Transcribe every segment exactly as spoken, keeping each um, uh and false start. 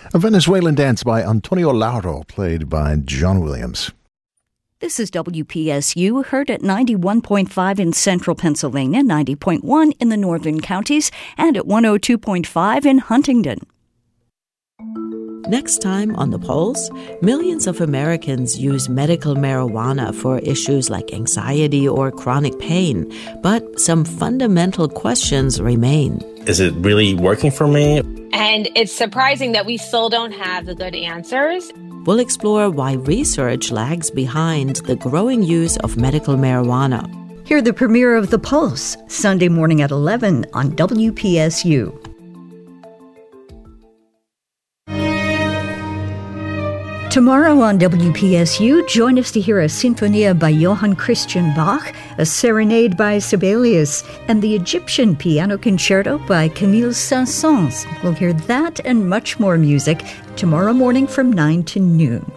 A Venezuelan dance by Antonio Lauro, played by John Williams. This is W P S U, heard at ninety-one point five in central Pennsylvania, ninety point one in the northern counties, and at one oh two point five in Huntingdon. Next time on The Pulse, millions of Americans use medical marijuana for issues like anxiety or chronic pain, but some fundamental questions remain. Is it really working for me? And it's surprising that we still don't have the good answers. We'll explore why research lags behind the growing use of medical marijuana. Hear the premiere of The Pulse, Sunday morning at eleven on W P S U. Tomorrow on W P S U, join us to hear a Sinfonia by Johann Christian Bach, a Serenade by Sibelius, and the Egyptian Piano Concerto by Camille Saint-Saëns. We'll hear that and much more music tomorrow morning from nine to noon.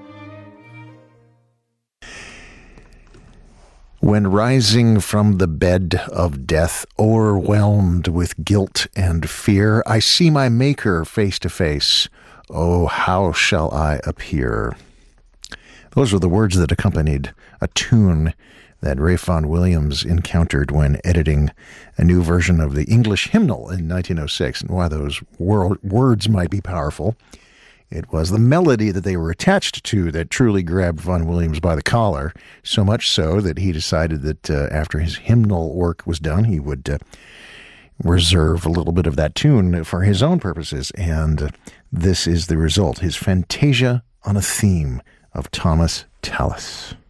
When rising from the bed of death, overwhelmed with guilt and fear, I see my Maker face to face. Oh, how shall I appear? Those were the words that accompanied a tune that Ralph Vaughan Williams encountered when editing a new version of the English hymnal in nineteen oh six. And why those wor- words might be powerful, it was the melody that they were attached to that truly grabbed Vaughan Williams by the collar, so much so that he decided that uh, after his hymnal work was done, he would uh, reserve a little bit of that tune for his own purposes. And uh, this is the result, his Fantasia on a Theme of Thomas Tallis.